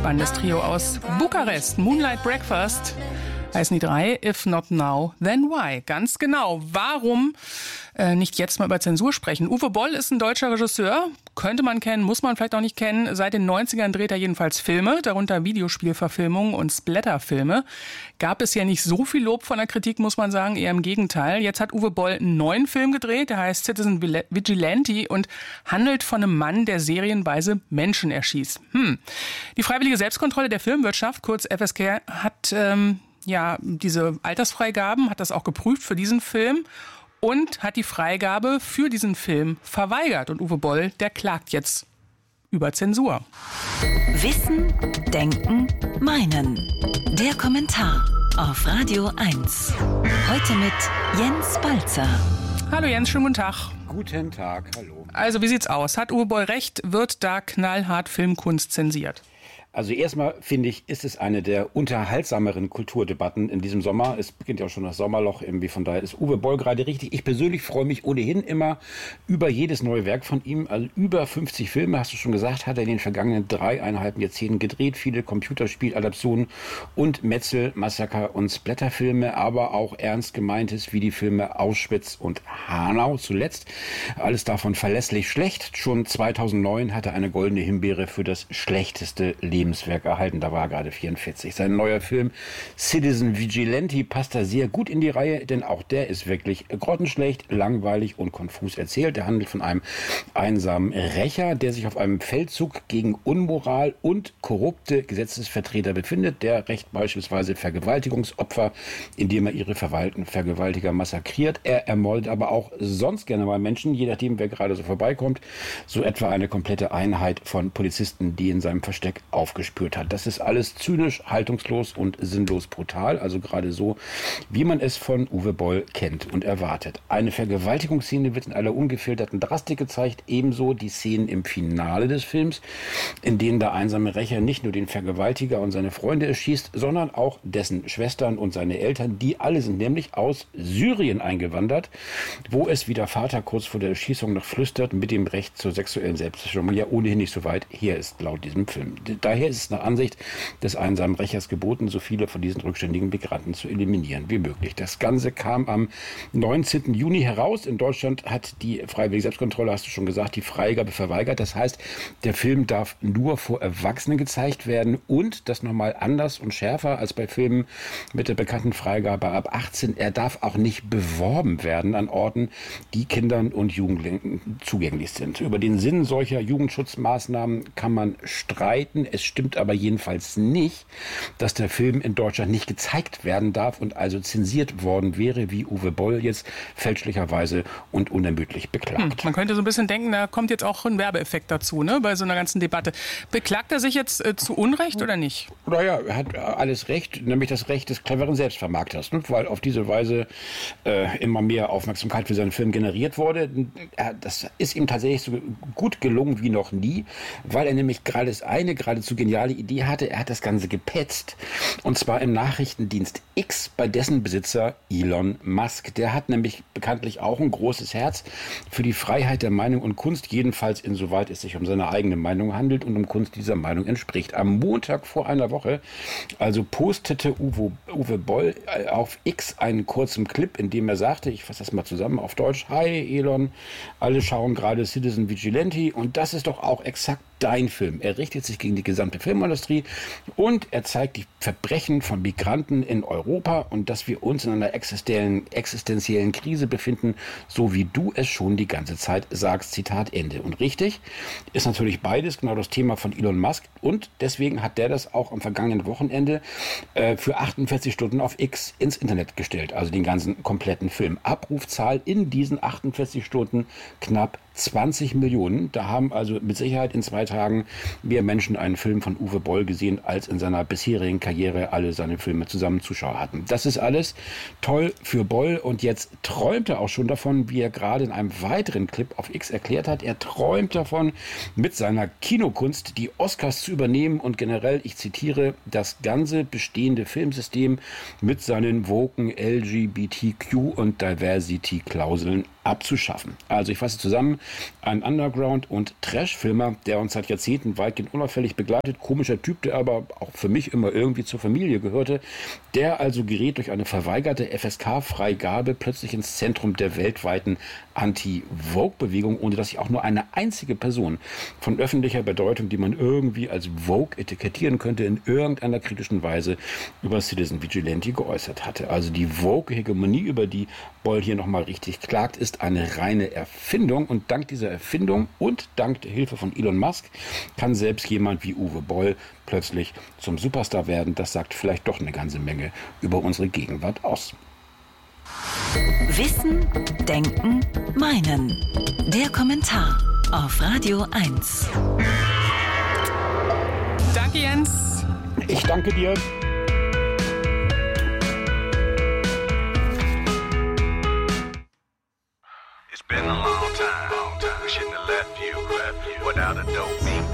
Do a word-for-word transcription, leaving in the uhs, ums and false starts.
Spannendes Trio aus Bukarest, Moonlight Breakfast. Heißen die drei, If Not Now, Then Why? Ganz genau. Warum äh, nicht jetzt mal über Zensur sprechen? Uwe Boll ist ein deutscher Regisseur. Könnte man kennen, muss man vielleicht auch nicht kennen. Seit den neunzigern dreht er jedenfalls Filme, darunter Videospielverfilmungen und Splatterfilme. Gab es ja nicht so viel Lob von der Kritik, muss man sagen, eher im Gegenteil. Jetzt hat Uwe Boll einen neuen Film gedreht, der heißt Citizen Vigilante und handelt von einem Mann, der serienweise Menschen erschießt. Hm. Die Freiwillige Selbstkontrolle der Filmwirtschaft, kurz F S K, hat ähm, ja diese Altersfreigaben, hat das auch geprüft für diesen Film und hat die Freigabe für diesen Film verweigert. Und Uwe Boll, der klagt jetzt über Zensur. Wissen, Denken, Meinen. Der Kommentar auf Radio eins. Heute mit Jens Balzer. Hallo Jens, schönen guten Tag. Guten Tag, hallo. Also wie sieht's aus? Hat Uwe Boll recht? Wird da knallhart Filmkunst zensiert? Also erstmal finde ich, ist es eine der unterhaltsameren Kulturdebatten in diesem Sommer. Es beginnt ja auch schon das Sommerloch, irgendwie von daher ist Uwe Boll gerade richtig. Ich persönlich freue mich ohnehin immer über jedes neue Werk von ihm. Also über fünfzig Filme, hast du schon gesagt, hat er in den vergangenen dreieinhalb Jahrzehnten gedreht. Viele Computerspieladaptionen und Metzel, Massaker und Splatterfilme, aber auch ernst gemeintes wie die Filme Auschwitz und Hanau zuletzt. Alles davon verlässlich schlecht. Schon zweitausendneun hat er eine goldene Himbeere für das schlechteste Leben Lebenswerk erhalten, da war er gerade vierundvierzig. Sein neuer Film Citizen Vigilante passt da sehr gut in die Reihe, denn auch der ist wirklich grottenschlecht, langweilig und konfus erzählt. Der handelt von einem einsamen Rächer, der sich auf einem Feldzug gegen Unmoral und korrupte Gesetzesvertreter befindet. Der rächt beispielsweise Vergewaltigungsopfer, indem er ihre verwalten Vergewaltiger massakriert. Er ermordet aber auch sonst gerne mal Menschen, je nachdem, wer gerade so vorbeikommt. So etwa eine komplette Einheit von Polizisten, die in seinem Versteck auf gespürt hat. Das ist alles zynisch, haltungslos und sinnlos brutal, also gerade so, wie man es von Uwe Boll kennt und erwartet. Eine Vergewaltigungsszene wird in aller ungefilterten Drastik gezeigt, ebenso die Szenen im Finale des Films, in denen der einsame Rächer nicht nur den Vergewaltiger und seine Freunde erschießt, sondern auch dessen Schwestern und seine Eltern, die alle sind nämlich aus Syrien eingewandert, wo es, wie der Vater kurz vor der Erschießung noch flüstert, mit dem Recht zur sexuellen Selbstbestimmung ja ohnehin nicht so weit her ist, laut diesem Film. Daher ist es nach Ansicht des einsamen Rächers geboten, so viele von diesen rückständigen Migranten zu eliminieren wie möglich. Das Ganze kam am neunzehnten Juni heraus. In Deutschland hat die Freiwillige Selbstkontrolle, hast du schon gesagt, die Freigabe verweigert. Das heißt, der Film darf nur vor Erwachsenen gezeigt werden und das nochmal anders und schärfer als bei Filmen mit der bekannten Freigabe ab achtzehn. Er darf auch nicht beworben werden an Orten, die Kindern und Jugendlichen zugänglich sind. Über den Sinn solcher Jugendschutzmaßnahmen kann man streiten. Es stimmt aber jedenfalls nicht, dass der Film in Deutschland nicht gezeigt werden darf und also zensiert worden wäre, wie Uwe Boll jetzt fälschlicherweise und unermüdlich beklagt. Hm, man könnte so ein bisschen denken, da kommt jetzt auch ein Werbeeffekt dazu, ne, bei so einer ganzen Debatte. Beklagt er sich jetzt äh, zu Unrecht oder nicht? Naja, er hat alles Recht, nämlich das Recht des cleveren Selbstvermarkters, ne? Weil auf diese Weise äh, immer mehr Aufmerksamkeit für seinen Film generiert wurde. Er, das ist ihm tatsächlich so gut gelungen wie noch nie, weil er nämlich gerade das eine geradezu geniale Idee hatte. Er hat das Ganze gepetzt. Und zwar im Nachrichtendienst X bei dessen Besitzer Elon Musk. Der hat nämlich bekanntlich auch ein großes Herz für die Freiheit der Meinung und Kunst, jedenfalls insoweit es sich um seine eigene Meinung handelt und um Kunst dieser Meinung entspricht. Am Montag vor einer Woche also postete Uwe, Uwe Boll auf X einen kurzen Clip, in dem er sagte, ich fasse das mal zusammen auf Deutsch: Hi Elon, alle schauen gerade Citizen Vigilante und das ist doch auch exakt dein Film. Er richtet sich gegen die gesamte Filmindustrie und er zeigt die Verbrechen von Migranten in Europa und dass wir uns in einer existenziellen, existenziellen Krise befinden, so wie du es schon die ganze Zeit sagst. Zitat Ende. Und richtig ist natürlich beides genau das Thema von Elon Musk und deswegen hat der das auch am vergangenen Wochenende äh, für achtundvierzig Stunden auf X ins Internet gestellt, also den ganzen kompletten Film. Abrufzahl in diesen achtundvierzig Stunden knapp zwanzig Millionen. Da haben also mit Sicherheit in zwei Tagen mehr Menschen einen Film von Uwe Boll gesehen, als in seiner bisherigen Karriere alle seine Filme zusammen Zuschauer hatten. Das ist alles toll für Boll und jetzt träumt er auch schon davon, wie er gerade in einem weiteren Clip auf X erklärt hat. Er träumt davon, mit seiner Kinokunst die Oscars zu übernehmen und generell, ich zitiere, das ganze bestehende Filmsystem mit seinen woken L G B T Q und Diversity-Klauseln abzuschaffen. Also ich fasse zusammen, ein Underground- und Trash-Filmer, der uns seit Jahrzehnten weitgehend unauffällig begleitet, komischer Typ, der aber auch für mich immer irgendwie zur Familie gehörte, der also gerät durch eine verweigerte F S K-Freigabe plötzlich ins Zentrum der weltweiten Anti-Vogue-Bewegung, ohne dass sich auch nur eine einzige Person von öffentlicher Bedeutung, die man irgendwie als Vogue etikettieren könnte, in irgendeiner kritischen Weise über Citizen Vigilante geäußert hatte. Also die Vogue-Hegemonie, über die Boll hier nochmal richtig klagt, ist eine reine Erfindung, und dank dieser Erfindung und dank der Hilfe von Elon Musk kann selbst jemand wie Uwe Boll plötzlich zum Superstar werden. Das sagt vielleicht doch eine ganze Menge über unsere Gegenwart aus. Wissen, Denken, Meinen. Der Kommentar auf Radio eins. Danke, Jens. Ich danke dir.